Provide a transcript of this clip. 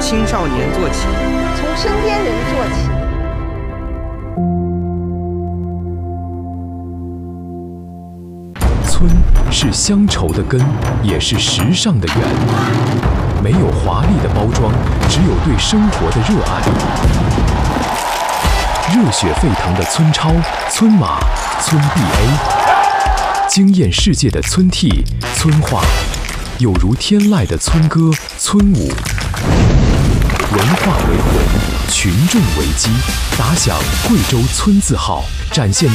青少年做起， 从身边人做起。 村是乡愁的根，也是时尚的源。没有华丽的包装，只有对生活的热爱。热血沸腾的村超、村马、村 BA， 惊艳世界的村 T、村话，有如天籁的村歌、村舞。文化为魂，群众为基，打响贵州村字号，展现